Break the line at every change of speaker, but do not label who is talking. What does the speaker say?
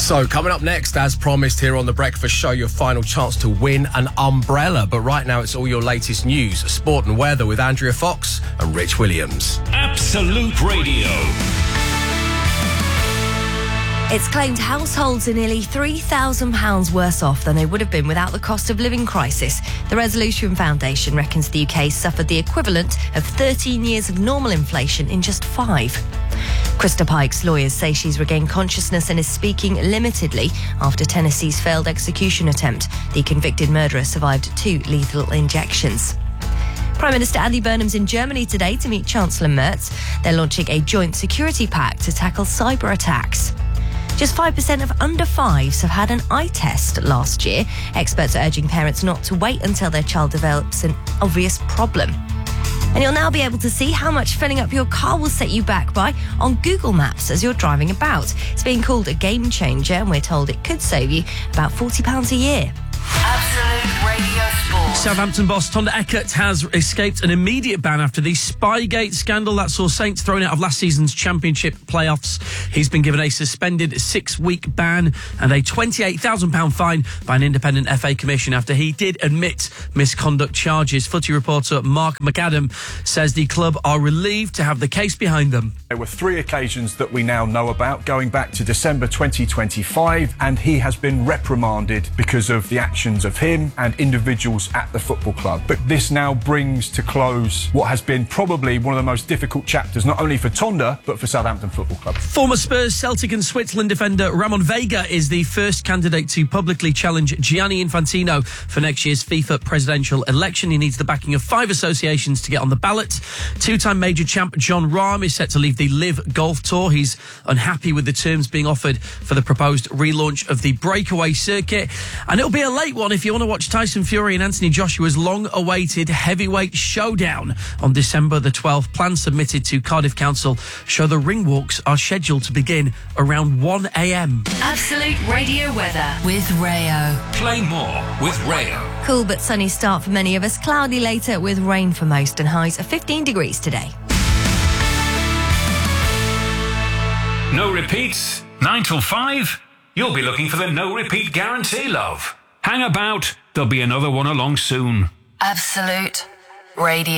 So, coming up next, as promised here on The Breakfast Show, your final chance to win an umbrella. But right now, it's all your latest news, sport and weather with Andrea Fox and Rich Williams.
Absolute Radio.
It's claimed households are nearly £3,000 worse off than they would have been without the cost of living crisis. The Resolution Foundation reckons the UK suffered the equivalent of 13 years of normal inflation in just 5. Krista Pike's lawyers say she's regained consciousness and is speaking limitedly after Tennessee's failed execution attempt. The convicted murderer survived 2 lethal injections. Prime Minister Andy Burnham's in Germany today to meet Chancellor Merz. They're launching a joint security pact to tackle cyber attacks. Just 5% of under 5s have had an eye test last year. Experts are urging parents not to wait until their child develops an obvious problem. And you'll now be able to see how much filling up your car will set you back by on Google Maps as you're driving about. It's being called a game changer, and we're told it could save you about £40 a year.
Absolute Radio Sport.
Southampton boss Tonda Eckert has escaped an immediate ban after the Spygate scandal that saw Saints thrown out of last season's Championship playoffs. He's been given a suspended 6-week ban and a £28,000 fine by an independent FA commission after he did admit misconduct charges. Footy reporter Mark McAdam says the club are relieved to have the case behind them.
There were 3 occasions that we now know about, going back to December 2025, and he has been reprimanded because of the actions of him and individuals at the football club. But this now brings to close what has been probably one of the most difficult chapters, not only for Tonda, but for Southampton Football Club.
Former Spurs, Celtic and Switzerland defender Ramon Vega is the first candidate to publicly challenge Gianni Infantino for next year's FIFA presidential election. He needs the backing of 5 associations to get on the ballot. 2-time major champ John Rahm is set to leave the Live Golf Tour. He's unhappy with the terms being offered for the proposed relaunch of the breakaway circuit. And it'll be a late one if you want to watch Tyson Fury and Anthony Joshua's long-awaited heavyweight showdown on December the 12th. Plans submitted to Cardiff Council show the ring walks are scheduled to begin around 1 a.m.
Absolute Radio weather with Rayo.
Play more with Rayo.
Cool but sunny start for many of us. Cloudy later with rain for most and highs of 15 degrees today.
No repeats, 9 till 5. You'll be looking for the no repeat guarantee, love. Hang about, there'll be another one along soon.
Absolute Radio.